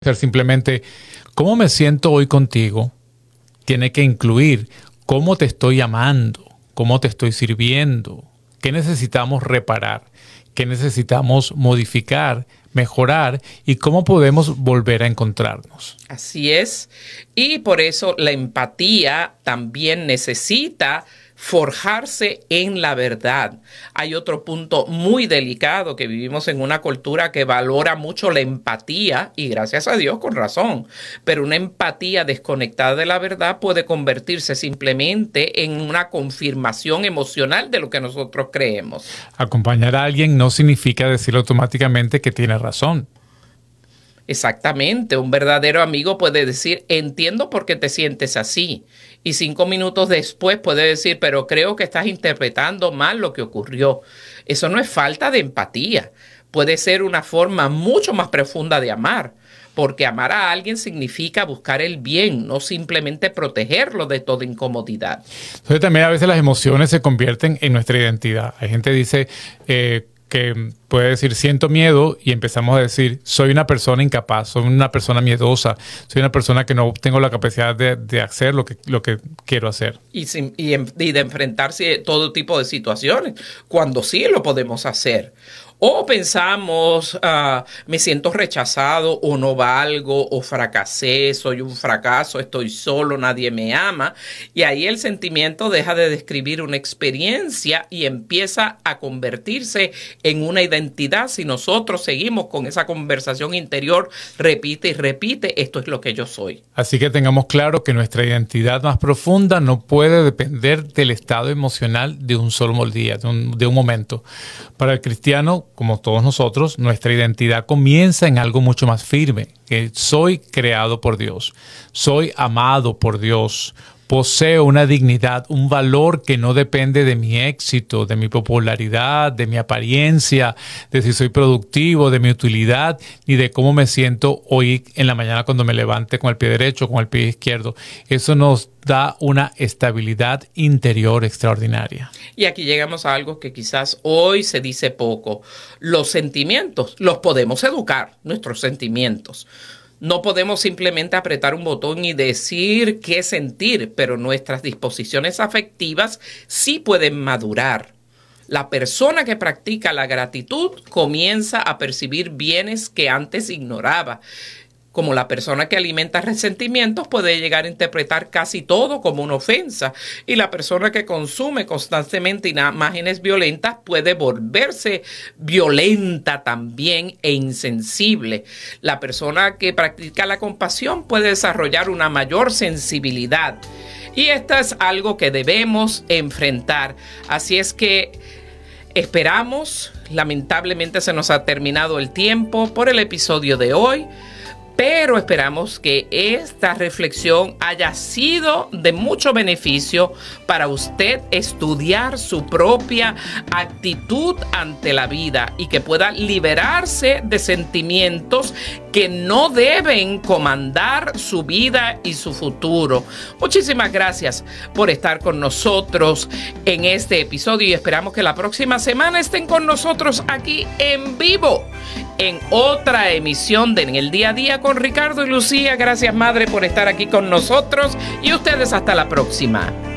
ser simplemente cómo me siento hoy contigo. Tiene que incluir cómo te estoy amando, cómo te estoy sirviendo, qué necesitamos reparar, qué necesitamos modificar, mejorar y cómo podemos volver a encontrarnos. Así es. Y por eso la empatía también necesita forjarse en la verdad. Hay otro punto muy delicado, que vivimos en una cultura que valora mucho la empatía, y gracias a Dios con razón, pero una empatía desconectada de la verdad puede convertirse simplemente en una confirmación emocional de lo que nosotros creemos. Acompañar a alguien no significa decir automáticamente que tiene razón. Exactamente, un verdadero amigo puede decir, entiendo por qué te sientes así. Y 5 minutos después puede decir, pero creo que estás interpretando mal lo que ocurrió. Eso no es falta de empatía. Puede ser una forma mucho más profunda de amar, porque amar a alguien significa buscar el bien, no simplemente protegerlo de toda incomodidad. Entonces también a veces las emociones se convierten en nuestra identidad. Hay gente que dice que puede decir siento miedo y empezamos a decir soy una persona incapaz, soy una persona miedosa, soy una persona que no tengo la capacidad de hacer lo que quiero hacer. Y de enfrentarse a todo tipo de situaciones, cuando sí lo podemos hacer. O pensamos, me siento rechazado o no valgo o fracasé, soy un fracaso, estoy solo, nadie me ama. Y ahí el sentimiento deja de describir una experiencia y empieza a convertirse en una identidad si nosotros seguimos con esa conversación interior, repite y repite, esto es lo que yo soy. Así que tengamos claro que nuestra identidad más profunda no puede depender del estado emocional de un solo día, de un momento. Para el cristiano, como todos nosotros, nuestra identidad comienza en algo mucho más firme, que soy creado por Dios, soy amado por Dios, poseo una dignidad, un valor que no depende de mi éxito, de mi popularidad, de mi apariencia, de si soy productivo, de mi utilidad, ni de cómo me siento hoy en la mañana cuando me levante con el pie derecho o con el pie izquierdo. Eso nos da una estabilidad interior extraordinaria. Y aquí llegamos a algo que quizás hoy se dice poco. Los sentimientos los podemos educar, nuestros sentimientos. No podemos simplemente apretar un botón y decir qué sentir, pero nuestras disposiciones afectivas sí pueden madurar. La persona que practica la gratitud comienza a percibir bienes que antes ignoraba. Como la persona que alimenta resentimientos puede llegar a interpretar casi todo como una ofensa, y la persona que consume constantemente imágenes violentas puede volverse violenta también e insensible. La persona que practica la compasión puede desarrollar una mayor sensibilidad, y esto es algo que debemos enfrentar. Así es que esperamos, lamentablemente se nos ha terminado el tiempo por el episodio de hoy, pero esperamos que esta reflexión haya sido de mucho beneficio para usted estudiar su propia actitud ante la vida y que pueda liberarse de sentimientos que no deben comandar su vida y su futuro. Muchísimas gracias por estar con nosotros en este episodio y esperamos que la próxima semana estén con nosotros aquí en vivo en otra emisión de En el Día a Día con Ricardo y Lucía. Gracias, Madre, por estar aquí con nosotros y ustedes hasta la próxima.